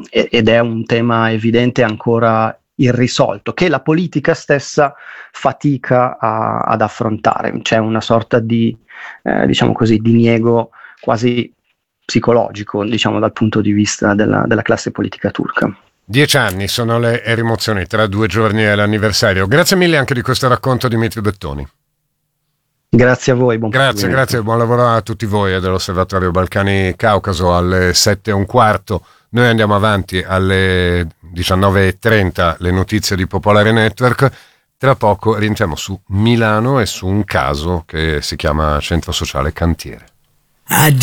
ed è un tema evidente ancora irrisolto, che la politica stessa fatica ad affrontare. C'è una sorta di, diciamo così, diniego quasi psicologico, diciamo, dal punto di vista della classe politica turca. 10 anni sono le rimozioni, tra 2 giorni è l'anniversario. Grazie mille anche di questo racconto, Dimitri Bettoni. Grazie a voi, buon Grazie, buon lavoro a tutti voi e dell'Osservatorio Balcani Caucaso. Alle 7:15 noi andiamo avanti, alle 19:30 le notizie di Popolare Network. Tra poco rientriamo su Milano e su un caso che si chiama Centro Sociale Cantiere.